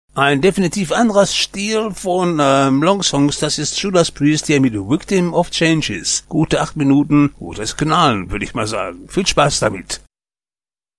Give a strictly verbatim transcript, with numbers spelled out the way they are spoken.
Ein definitiv anderer Stil von ähm, Longsongs, das ist Judas Priest hier mit Victim of Changes. Gute acht Minuten, gutes Knallen, würde ich mal sagen. Viel Spaß damit.